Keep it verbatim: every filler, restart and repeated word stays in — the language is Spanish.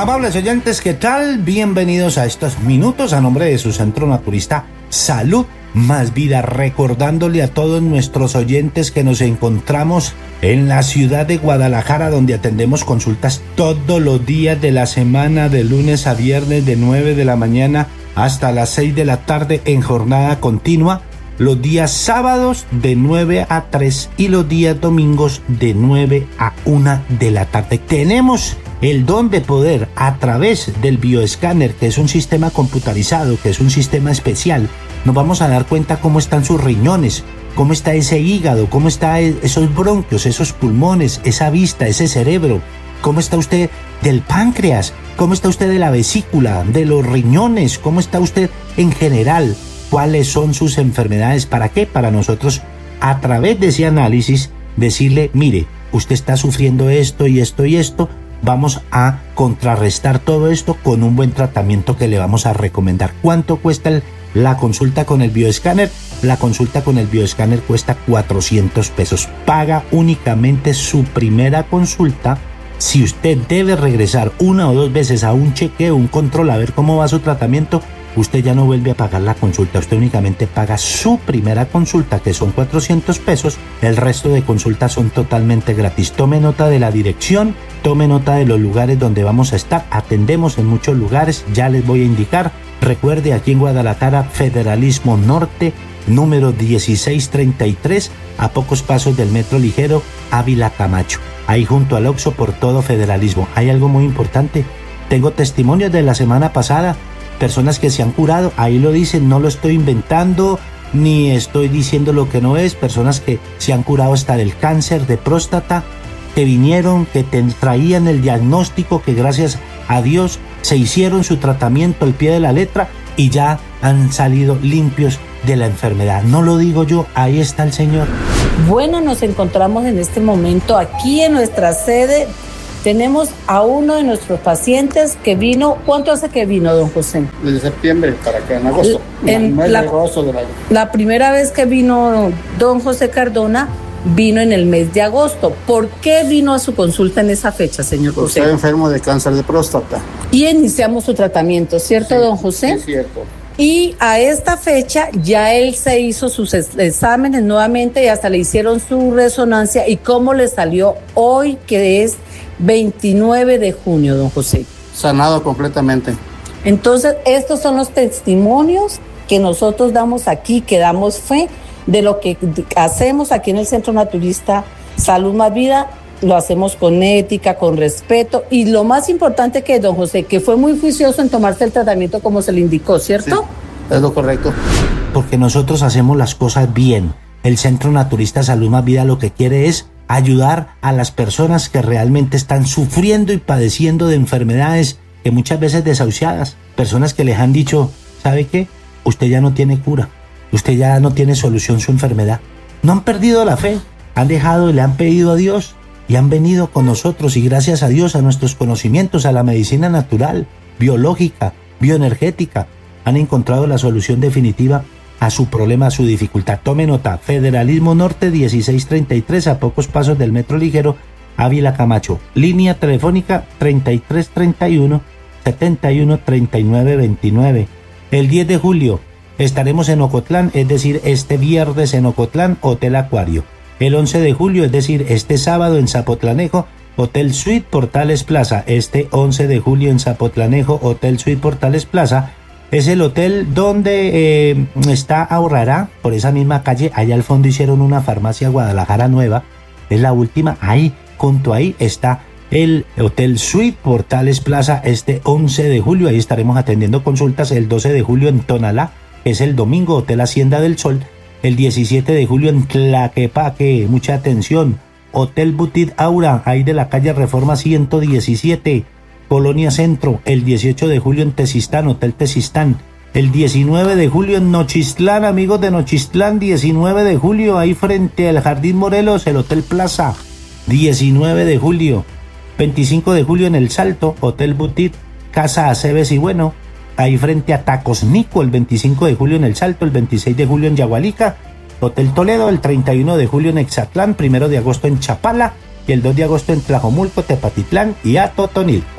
Amables oyentes, ¿qué tal? Bienvenidos a estos minutos a nombre de su centro naturista Salud Más Vida, recordándole a todos nuestros oyentes que nos encontramos en la ciudad de Guadalajara, donde atendemos consultas todos los días de la semana, de lunes a viernes, de nueve de la mañana hasta las seis de la tarde en jornada continua, los días sábados de nueve a tres y los días domingos de nueve a una de la tarde. Tenemos el don de poder, a través del bioescáner, que es un sistema computarizado, que es un sistema especial, nos vamos a dar cuenta cómo están sus riñones, cómo está ese hígado, cómo están esos bronquios, esos pulmones, esa vista, ese cerebro, cómo está usted del páncreas, cómo está usted de la vesícula, de los riñones, cómo está usted en general, cuáles son sus enfermedades. ¿Para qué? Para nosotros, a través de ese análisis, decirle, mire, usted está sufriendo esto y esto y esto, vamos a contrarrestar todo esto con un buen tratamiento que le vamos a recomendar. ¿Cuánto cuesta el, la consulta con el bioescáner? La consulta con el bioescáner cuesta cuatrocientos pesos. Paga únicamente su primera consulta. Si usted debe regresar una o dos veces a un chequeo, un control, a ver cómo va su tratamiento, usted ya no vuelve a pagar la consulta, usted únicamente paga su primera consulta, que son cuatrocientos pesos, el resto de consultas son totalmente gratis. Tome nota de la dirección, tome nota de los lugares donde vamos a estar, atendemos en muchos lugares, ya les voy a indicar. Recuerde, aquí en Guadalajara, Federalismo Norte, número dieciséis treinta y tres, a pocos pasos del metro ligero Ávila Camacho, ahí junto al Oxxo por todo Federalismo. Hay algo muy importante, tengo testimonios de la semana pasada, personas que se han curado, ahí lo dicen, no lo estoy inventando, ni estoy diciendo lo que no es, personas que se han curado hasta del cáncer de próstata, que vinieron, que te traían el diagnóstico, que gracias a Dios se hicieron su tratamiento al pie de la letra y ya han salido limpios de la enfermedad. No lo digo yo, ahí está el Señor. Bueno, nos encontramos en este momento aquí en nuestra sede. Tenemos a uno de nuestros pacientes que vino. ¿Cuánto hace que vino, don José? Desde septiembre para acá, en agosto. En el la, de agosto del año. La primera vez que vino don José Cardona vino en el mes de agosto. ¿Por qué vino a su consulta en esa fecha, señor José? Estaba enfermo de cáncer de próstata. Y iniciamos su tratamiento, ¿cierto, sí, don José? Sí, cierto. Y a esta fecha ya él se hizo sus exámenes nuevamente y hasta le hicieron su resonancia. ¿Y cómo le salió hoy, que es veintinueve de junio, don José? Sanado completamente. Entonces, estos son los testimonios que nosotros damos aquí, que damos fe de lo que hacemos aquí en el Centro Naturista Salud Más Vida. Lo hacemos con ética, con respeto, y lo más importante que es, don José, que fue muy juicioso en tomarse el tratamiento como se le indicó, ¿cierto? Sí, es lo correcto. Porque nosotros hacemos las cosas bien. El Centro Naturista Salud Más Vida lo que quiere es ayudar a las personas que realmente están sufriendo y padeciendo de enfermedades que muchas veces desahuciadas, personas que les han dicho, ¿sabe qué? Usted ya no tiene cura, usted ya no tiene solución su enfermedad. No han perdido la fe, han dejado y le han pedido a Dios y han venido con nosotros, y gracias a Dios, a nuestros conocimientos, a la medicina natural, biológica, bioenergética, han encontrado la solución definitiva a su problema, a su dificultad. Tome nota, Federalismo Norte dieciséis treinta y tres, a pocos pasos del metro ligero Ávila Camacho. Línea telefónica treinta y tres treinta y uno, setenta y uno, treinta y nueve veintinueve. El diez de julio estaremos en Ocotlán, es decir, este viernes en Ocotlán, Hotel Acuario. El once de julio, es decir, este sábado en Zapotlanejo, Hotel Suite Portales Plaza. Este once de julio en Zapotlanejo, Hotel Suite Portales Plaza. Es el hotel donde eh, está Ahorrará, por esa misma calle. Allá al fondo hicieron una farmacia Guadalajara nueva, es la última. Ahí, junto ahí, está el Hotel Suite Portales Plaza. Este once de julio, ahí estaremos atendiendo consultas. El doce de julio en Tonalá, es el domingo, Hotel Hacienda del Sol. El diecisiete de julio en Tlaquepaque, mucha atención, Hotel Boutique Aura, ahí de la calle Reforma ciento diecisiete, Colonia Centro. El dieciocho de julio en Tezistán, Hotel Tezistán. El diecinueve de julio en Nochistlán, amigos de Nochistlán, diecinueve de julio, ahí frente al Jardín Morelos, el Hotel Plaza. diecinueve de julio. veinticinco de julio en El Salto, Hotel Boutique, Casa Aceves y Bueno, ahí frente a Tacos Nico. El veinticinco de julio en El Salto, el veintiséis de julio en Yagualica, Hotel Toledo, el treinta y uno de julio en Exatlán, primero de agosto en Chapala y el dos de agosto en Tlajomulco, Tepatitlán y Atotonil.